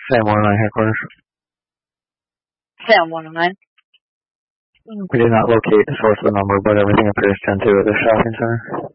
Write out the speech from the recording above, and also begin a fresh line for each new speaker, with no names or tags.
Sam 109 headquarters.
Sam 109.
We did not locate the source of the number, but everything appears 10-2 at the shopping center.